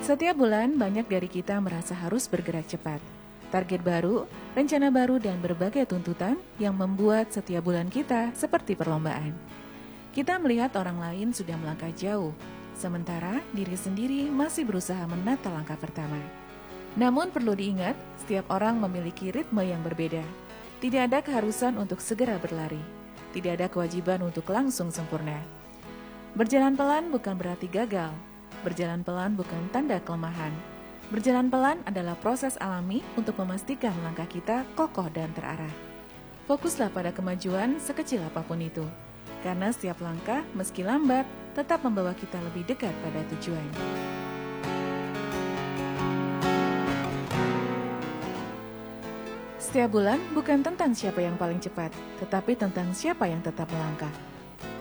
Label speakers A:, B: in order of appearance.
A: Setiap bulan, banyak dari kita merasa harus bergerak cepat. Target baru, rencana baru, dan berbagai tuntutan yang membuat setiap bulan kita seperti perlombaan. Kita melihat orang lain sudah melangkah jauh, sementara diri sendiri masih berusaha menata langkah pertama. Namun perlu diingat, setiap orang memiliki ritme yang berbeda. Tidak ada keharusan untuk segera berlari. Tidak ada kewajiban untuk langsung sempurna. Berjalan pelan bukan berarti gagal. Berjalan pelan bukan tanda kelemahan. Berjalan pelan adalah proses alami untuk memastikan langkah kita kokoh dan terarah. Fokuslah pada kemajuan sekecil apapun itu. Karena setiap langkah, meski lambat, tetap membawa kita lebih dekat pada tujuan. Setiap bulan bukan tentang siapa yang paling cepat, tetapi tentang siapa yang tetap melangkah.